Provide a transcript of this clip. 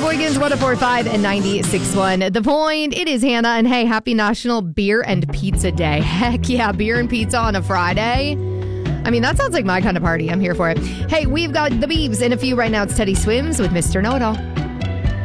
Sheboygan's 104.5 and 96.1. The Point. It is Hannah. And hey, happy National Beer and Pizza Day. Heck yeah, beer and pizza on a Friday. I mean, that sounds like my kind of party. I'm here for it. Hey, we've got the Beebs in a few right now. It's Teddy Swims with Mr. Know-It-All.